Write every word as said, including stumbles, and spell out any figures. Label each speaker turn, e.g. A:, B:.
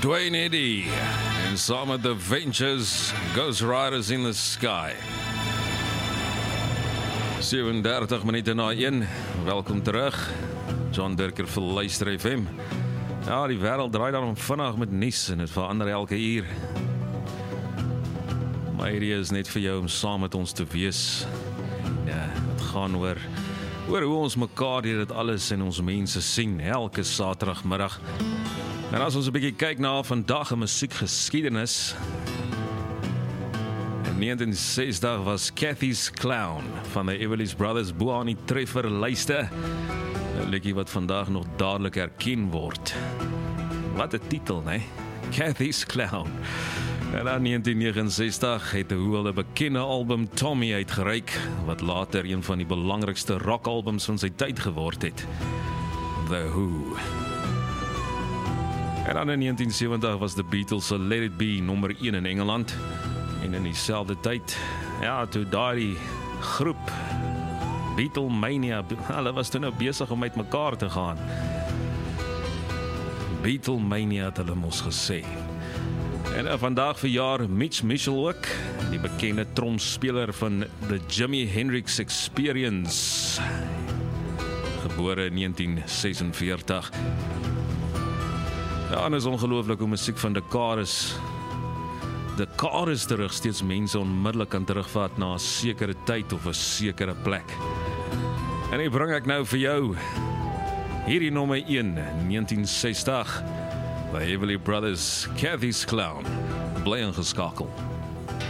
A: Dwayne Eddy en saam met The Ventures, Ghost Riders in the Sky. sewendertig minute na een, welkom terug. John Dirker vir Luister F M. Ja, die wêreld draai dan vinnig met nuus en het verander elke uur. My idee is net vir jou om saam met ons te wees. Ja, het gaan oor, oor hoe ons mekaar hier dit alles en ons mense sien, elke Saterdagmiddag. En as ons 'n bietjie kyk na vandag in musiekgeskiedenis, in negentien sestig was Cathy's Clown van die Everly Brothers bo aan die trefferlyste. 'n Liedjie wat vandag nog dadelik herken word. Wat 'n titel, né? Cathy's Clown. En dan negentien negenensestig het die Who 'n bekende album Tommy uitgereik, wat later een van die belangrikste rockalbums van sy tyd geword het. The Who. En dan in negentien sewentig was The Beatles se Let It Be nommer een in Engeland. En in dieselfde tyd, ja, toe daai groep Beatlemania, hulle was toe nou besig om uit mekaar te gaan. Beatlemania het hulle mos gesê. En uh, vandag verjaar Mitch Mitchell ook, die bekende tromspeler van The Jimi Hendrix Experience. Gebore in negentien sesenveertig. Ja, en is ongelooflik hoe musiek van dekades, dekades terug steeds mense onmiddellik kan terugvat na 'n sekere tyd of 'n sekere plek. En hier bring ek nou vir jou hierdie nommer een, negentien sestig, The Everly Brothers, Cathy's Clown. Bly ingeskakel.